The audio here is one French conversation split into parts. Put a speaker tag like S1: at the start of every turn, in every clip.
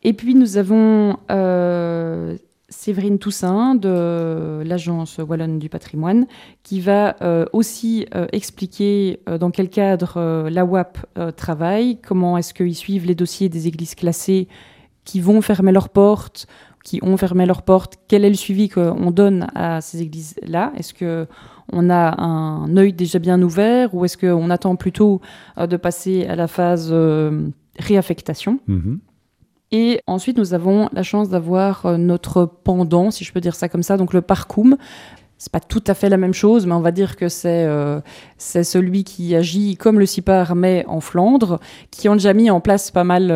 S1: Et puis nous avons Séverine Toussaint de l'Agence Wallonne du patrimoine qui va aussi expliquer dans quel cadre la WAP travaille, comment est-ce qu'ils suivent les dossiers des églises classées qui vont fermer leurs portes, qui ont fermé leurs portes, quel est le suivi qu'on donne à ces églises-là? Est-ce qu'on a un œil déjà bien ouvert ou est-ce qu'on attend plutôt de passer à la phase réaffectation? Et ensuite, nous avons la chance d'avoir notre pendant, si je peux dire ça comme ça, donc le Parcoum. C'est pas tout à fait la même chose, mais on va dire que c'est celui qui agit comme le CIPAR, mais en Flandre, qui ont déjà mis en place pas mal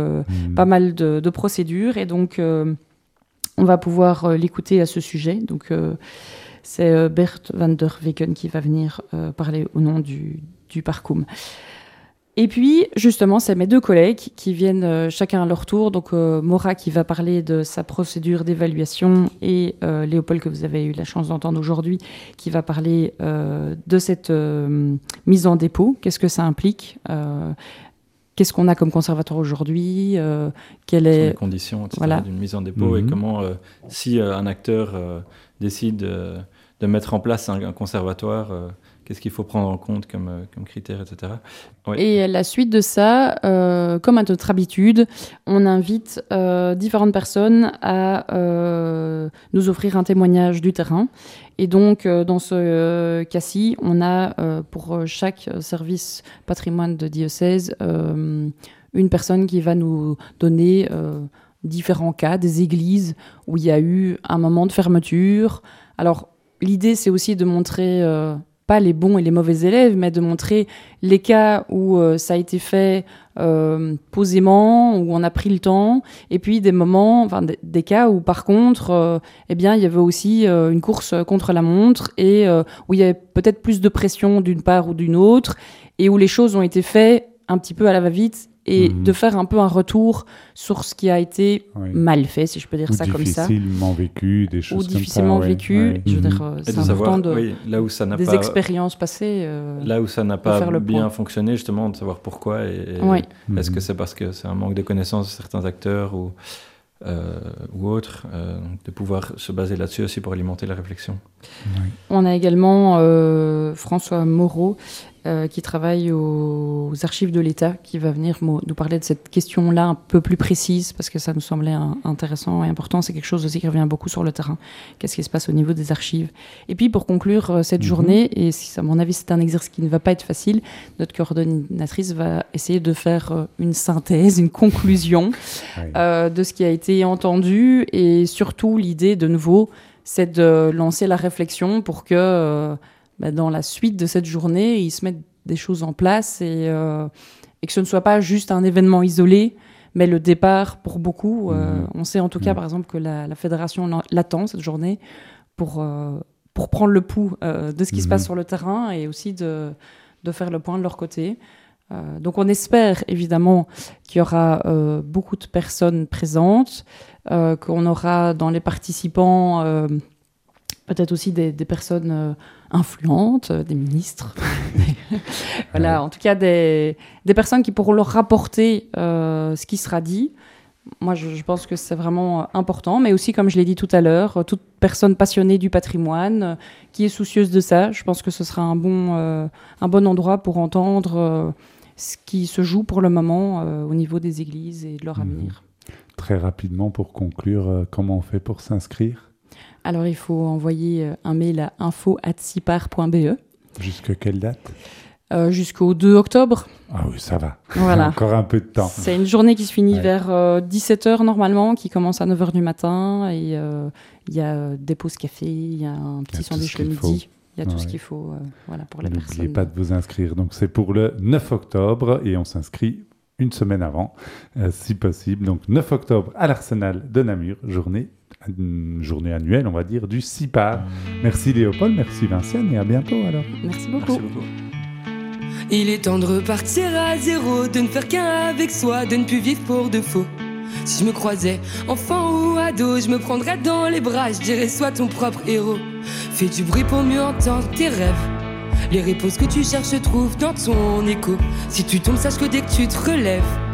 S1: de procédures. Et donc, on va pouvoir l'écouter à ce sujet. Donc, c'est Bert van der Weken qui va venir parler au nom du Parcoum. Et puis, justement, c'est mes deux collègues qui viennent chacun à leur tour. Donc, Maura qui va parler de sa procédure d'évaluation et Léopold, que vous avez eu la chance d'entendre aujourd'hui, qui va parler de cette mise en dépôt. Qu'est-ce que ça implique? Qu'est-ce qu'on a comme conservatoire aujourd'hui? Quelles sont
S2: les conditions, etc.,
S1: voilà,
S2: d'une mise en dépôt et comment, si un acteur décide de mettre en place un conservatoire, qu'est-ce qu'il faut prendre en compte comme critères, etc. Oui.
S1: Et à la suite de ça, comme à notre habitude, on invite différentes personnes à nous offrir un témoignage du terrain. Et donc, dans ce cas-ci, on a pour chaque service patrimoine de diocèse une personne qui va nous donner différents cas, des églises où il y a eu un moment de fermeture. Alors, l'idée, c'est aussi de montrer pas les bons et les mauvais élèves, mais de montrer les cas où ça a été fait posément, où on a pris le temps, et puis des moments, enfin des cas où par contre, eh bien, il y avait aussi une course contre la montre et où il y avait peut-être plus de pression d'une part ou d'une autre, et où les choses ont été faites un petit peu à la va-vite, et de faire un peu un retour sur ce qui a été mal fait, si je peux dire ça comme ça.
S3: Ou difficilement vécu, des choses comme ça.
S1: Ou difficilement vécu. Je veux dire, c'est important
S2: là où ça n'a
S1: des expériences passées.
S2: Là où ça n'a pas bien fonctionné, justement, de savoir pourquoi. Est-ce que c'est parce que c'est un manque de connaissances de certains acteurs ou autres, de pouvoir se baser là-dessus aussi pour alimenter la réflexion.
S1: On a également François Moreau, qui travaille aux archives de l'État, qui va venir nous parler de cette question-là un peu plus précise, parce que ça nous semblait intéressant et important. C'est quelque chose aussi qui revient beaucoup sur le terrain. Qu'est-ce qui se passe au niveau des archives? Et puis, pour conclure cette journée, et à mon avis, c'est un exercice qui ne va pas être facile, notre coordonnatrice va essayer de faire une synthèse, une conclusion de ce qui a été entendu, et surtout, l'idée, de nouveau, c'est de lancer la réflexion pour que dans la suite de cette journée, ils se mettent des choses en place et que ce ne soit pas juste un événement isolé, mais le départ pour beaucoup. On sait en tout cas, par exemple, que la fédération l'attend, cette journée, pour prendre le pouls de ce qui se passe sur le terrain et aussi de faire le point de leur côté. Donc on espère évidemment qu'il y aura beaucoup de personnes présentes, qu'on aura dans les participants peut-être aussi des personnes influentes, des ministres, voilà, en tout cas des personnes qui pourront leur rapporter ce qui sera dit. Moi, je pense que c'est vraiment important, mais aussi, comme je l'ai dit tout à l'heure, toute personne passionnée du patrimoine, qui est soucieuse de ça, je pense que ce sera un bon endroit pour entendre ce qui se joue pour le moment au niveau des églises et de leur avenir.
S3: Très rapidement, pour conclure, comment on fait pour s'inscrire ?
S1: Alors, il faut envoyer un mail à info@cipar.be.
S3: Jusqu'à quelle date ?
S1: Jusqu'au 2 octobre.
S3: Ah oui, ça va.
S1: Voilà.
S3: Encore un peu de temps.
S1: C'est une journée qui se finit vers 17h normalement, qui commence à 9h du matin. Et il y a des pauses café, il y a un petit sandwich le midi. Il y a tout ce qu'il faut pour les personnes.
S3: N'oubliez pas de vous inscrire. Donc, c'est pour le 9 octobre et on s'inscrit une semaine avant, si possible. Donc, 9 octobre à l'Arsenal de Namur, journée annuelle, on va dire, du CIPAR. Merci Léopold, merci Vinciane et à bientôt alors.
S1: Merci beaucoup.
S2: Merci beaucoup.
S4: Il est temps de repartir à zéro, de ne faire qu'un avec soi, de ne plus vivre pour de faux. Si je me croisais enfant ou ado, je me prendrais dans les bras, je dirais sois ton propre héros. Fais du bruit pour mieux entendre tes rêves. Les réponses que tu cherches se trouvent dans ton écho. Si tu tombes, sache que dès que tu te relèves,